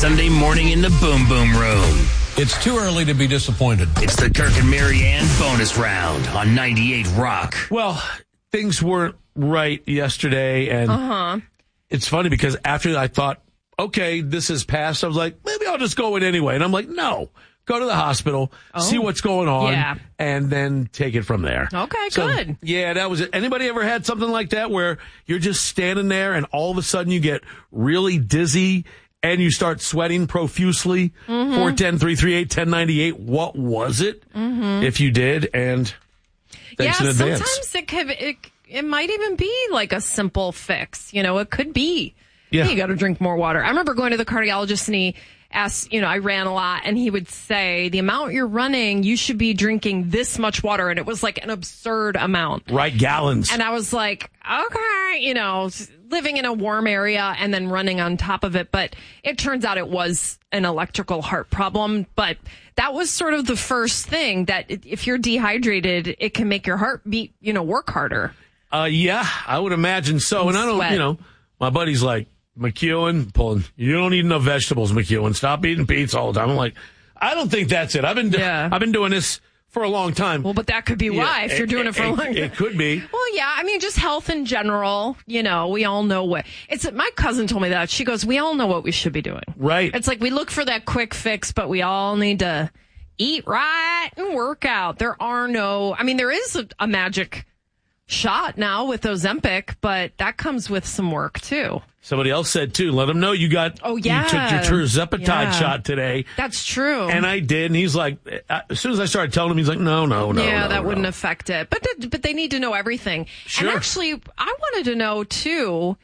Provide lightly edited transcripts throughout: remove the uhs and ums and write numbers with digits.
Sunday morning in the Boom Boom Room. It's too early to be disappointed. It's the Kirk and Marianne bonus round on 98 Rock. Well, things weren't right yesterday, and it's funny because after I thought, okay, this is past, I was like, maybe I'll just go in anyway. And I'm like, no, go to the hospital, see what's going on, and then take it from there. Okay, good. Yeah, that was it. Anybody ever had something like that where you're just standing there and all of a sudden you get really dizzy and you start sweating profusely? 410-338-1098. What was it? If you did, and thanks in advance. Sometimes it might even be like a simple fix. You know, it could be. Yeah. You got to drink more water. I remember going to the cardiologist and he asked, I ran a lot, and he would say, the amount you're running, you should be drinking this much water. And it was like an absurd amount. Right, gallons. And I was like, okay, living in a warm area and then running on top of it. But it turns out it was an electrical heart problem. But that was sort of the first thing that if you're dehydrated, it can make your heart beat, work harder. Yeah, I would imagine so. And I don't, my buddy's like, McEwen, you don't eat enough vegetables, McEwen. Stop eating pizza all the time. I'm like, I don't think that's it. I've been doing this for a long time. Well, but that could be why, if you're doing it for a long time. It could be. Well, yeah, I mean, just health in general, we all know what. My cousin told me that. She goes, we all know what we should be doing. Right. It's like we look for that quick fix, but we all need to eat right and work out. There is a magic shot now with Ozempic, but that comes with some work, too. Somebody else said, too, let him know you got, you took your tirzepatide shot today. That's true. And I did. And he's like, as soon as I started telling him, he's like, no. Yeah, that wouldn't affect it. But they need to know everything. Sure. And actually, I wanted to know, too,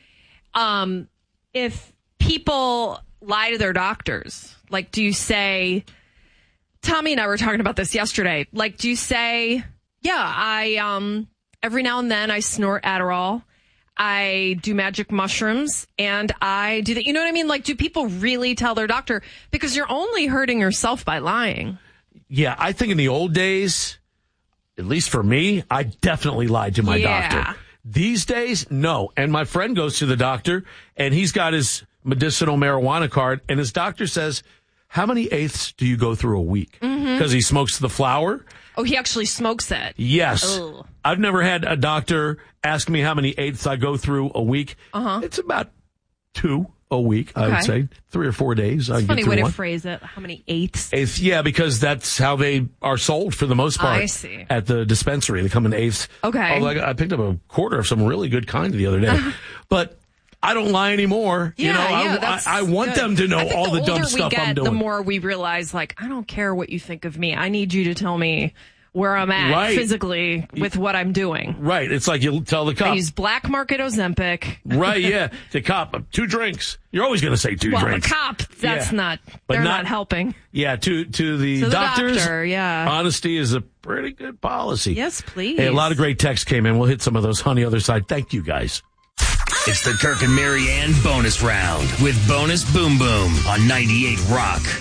if people lie to their doctors. Like, do you say, Tommy and I were talking about this yesterday. Like, do you say, I every now and then I snort Adderall. I do magic mushrooms, and I do that. You know what I mean? Like, do people really tell their doctor? Because you're only hurting yourself by lying. Yeah, I think in the old days, at least for me, I definitely lied to my doctor. These days, no. And my friend goes to the doctor, and he's got his medicinal marijuana card, and his doctor says, how many eighths do you go through a week? Because he smokes the flower. Oh, he actually smokes it. Yes. Ugh. I've never had a doctor ask me how many eighths I go through a week. It's about 2 a week, I would say. 3 or 4 days. It's a funny way to phrase it. How many eighths? Eighths, yeah, because that's how they are sold for the most part. I see. At the dispensary. They come in eighths. Okay. I picked up a quarter of some really good kind the other day. But I don't lie anymore. I want them to know all the dumb stuff I'm doing. The more we realize, I don't care what you think of me. I need you to tell me where I'm at physically with what I'm doing. Right. It's like you tell the cop. I use black market Ozempic. Right, yeah. The cop, 2 drinks. You're always going to say 2 drinks. Well, the cop, that's they're not helping. Yeah, to the doctors, doctor, honesty is a pretty good policy. Yes, please. Hey, a lot of great texts came in. We'll hit some of those on the other side. Thank you, guys. It's the Kirk and Marianne bonus round with Bonus Boom Boom on 98 Rock.